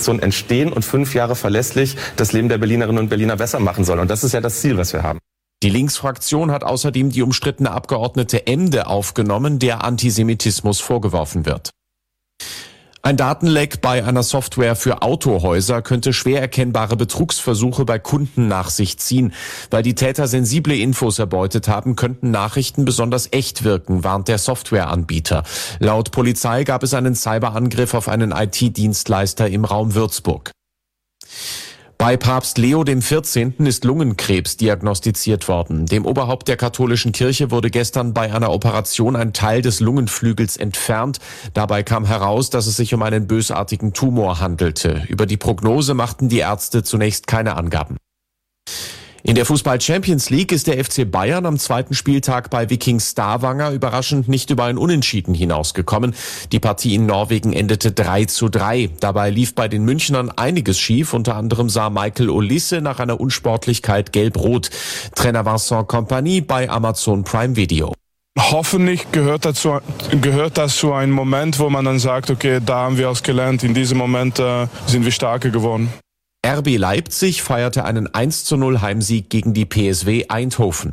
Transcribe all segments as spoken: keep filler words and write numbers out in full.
Investitionen entstehen und fünf Jahre verlässlich das Leben der Berlinerinnen und Berliner besser machen soll. Und das ist ja das Ziel, was wir haben. Die Linksfraktion hat außerdem die umstrittene Abgeordnete Emde aufgenommen, der Antisemitismus vorgeworfen wird. Ein Datenleck bei einer Software für Autohäuser könnte schwer erkennbare Betrugsversuche bei Kunden nach sich ziehen. Weil die Täter sensible Infos erbeutet haben, könnten Nachrichten besonders echt wirken, warnt der Softwareanbieter. Laut Polizei gab es einen Cyberangriff auf einen I T-Dienstleister im Raum Würzburg. Bei Papst Leo dem vierzehnten ist Lungenkrebs diagnostiziert worden. Dem Oberhaupt der katholischen Kirche wurde gestern bei einer Operation ein Teil des Lungenflügels entfernt. Dabei kam heraus, dass es sich um einen bösartigen Tumor handelte. Über die Prognose machten die Ärzte zunächst keine Angaben. In der Fußball-Champions League ist der F C Bayern am zweiten Spieltag bei Viking Stavanger überraschend nicht über ein Unentschieden hinausgekommen. Die Partie in Norwegen endete drei zu drei. Dabei lief bei den Münchnern einiges schief. Unter anderem sah Michael Olisse nach einer Unsportlichkeit gelb-rot. Trainer Vincent Kompany bei Amazon Prime Video. Hoffentlich gehört, dazu, gehört das zu einem Moment, wo man dann sagt, okay, da haben wir was gelernt. In diesem Moment äh, sind wir stärker geworden. R B Leipzig feierte einen eins zu null Heimsieg gegen die P S V Eindhoven.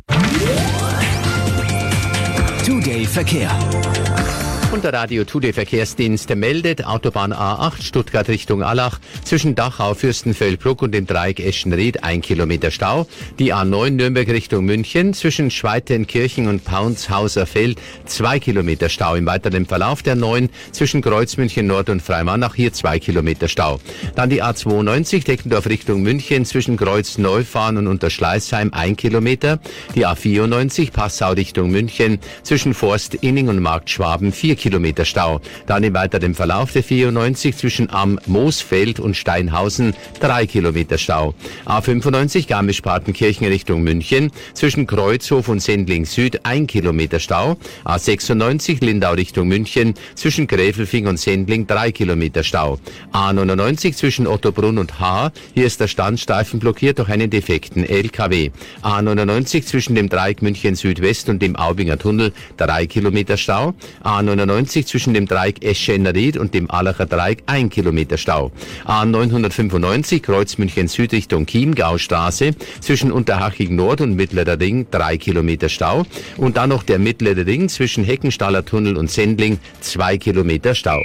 Today Verkehr. Und der Radio Today Verkehrsdienst meldet, Autobahn A acht Stuttgart Richtung Allach, zwischen Dachau, Fürstenfeldbruck und dem Dreieck Eschenried ein Kilometer Stau. Die A neun Nürnberg Richtung München, zwischen Schweitenkirchen und Paunshauser Feld zwei Kilometer Stau. Im weiteren Verlauf der neun zwischen Kreuzmünchen Nord und Freimann, hier zwei Kilometer Stau. Dann die A zweiundneunzig Deckendorf Richtung München, zwischen Kreuz Neufahren und Unterschleißheim ein Kilometer. Die A vierundneunzig Passau Richtung München, zwischen Forst Inning und Markt Schwaben vier Kilometer Stau. Dann im weiteren Verlauf der vierundneunzig zwischen Am Moosfeld und Steinhausen drei Kilometer Stau. A fünfundneunzig Garmisch-Partenkirchen Richtung München, zwischen Kreuzhof und Sendling Süd ein Kilometer Stau. A sechsundneunzig Lindau Richtung München, zwischen Gräfelfing und Sendling drei Kilometer Stau. A neunundneunzig zwischen Ottobrunn und Haar, hier ist der Standstreifen blockiert durch einen defekten L K W. A neunundneunzig zwischen dem Dreieck München Südwest und dem Aubinger Tunnel drei Kilometer Stau. A neunundneunzig zwischen dem Dreieck Eschenried und dem Allacher Dreieck ein Kilometer Stau. A neunhundertfünfundneunzig Kreuz München Süd Richtung Chiemgaustraße, zwischen Unterhaching Nord und Mittlerer Ring drei Kilometer Stau. Und dann noch der Mittlere Ring zwischen Heckenstaller Tunnel und Sendling zwei Kilometer Stau.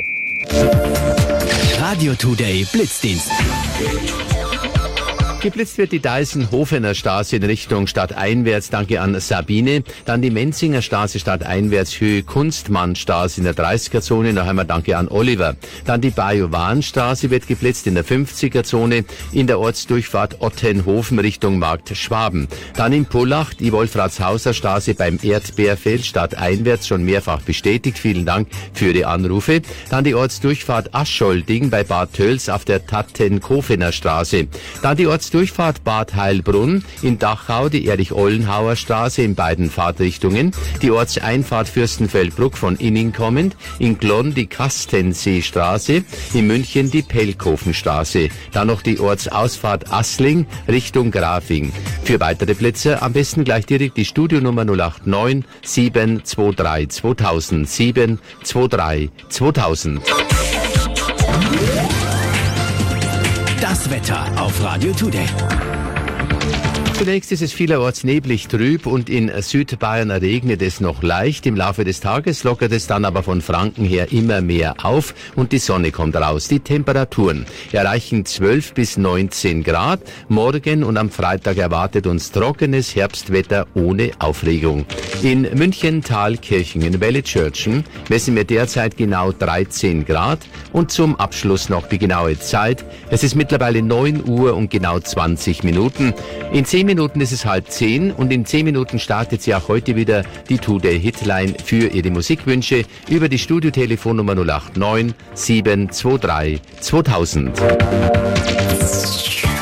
Radio Today Blitzdienst. Geblitzt wird die Deisenhofener Straße in Richtung stadteinwärts, danke an Sabine. Dann die Menzinger Straße stadteinwärts, Höhe Kunstmannstraße in der dreißiger Zone, noch einmal danke an Oliver. Dann die Bajowanstraße wird geblitzt in der fünfziger Zone, in der Ortsdurchfahrt Ottenhofen Richtung Markt Schwaben. Dann in Pullach die Wolfratshauser Straße beim Erdbeerfeld stadteinwärts, schon mehrfach bestätigt, vielen Dank für die Anrufe. Dann die Ortsdurchfahrt Ascholdding bei Bad Tölz auf der Tattenkofener Straße. Dann die Ortsdurchfahrt Bad Heilbrunn in Dachau, die Erich-Ollenhauer Straße in beiden Fahrtrichtungen, die Ortseinfahrt Fürstenfeldbruck von Inning kommend, in Glonn die Kastenseestraße, in München die Pelkhofenstraße, dann noch die Ortsausfahrt Assling Richtung Grafing. Für weitere Plätze am besten gleich direkt die Studionummer null acht neun sieben zwei drei zweitausend sieben zwei drei zweitausend. Das Wetter auf Radio Today. Zunächst ist es vielerorts neblig trüb und in Südbayern regnet es noch leicht. Im Laufe des Tages lockert es dann aber von Franken her immer mehr auf und die Sonne kommt raus. Die Temperaturen erreichen zwölf bis neunzehn Grad. Morgen und am Freitag erwartet uns trockenes Herbstwetter ohne Aufregung. In München, Thalkirchen, in Wellitzschörtchen messen wir derzeit genau dreizehn Grad. Und zum Abschluss noch die genaue Zeit. Es ist mittlerweile neun Uhr und genau zwanzig Minuten. In zehn Minuten ist es halb zehn und in zehn Minuten startet sie auch heute wieder die Today Hitline für Ihre Musikwünsche über die Studiotelefonnummer null acht neun sieben zwei drei zweitausend.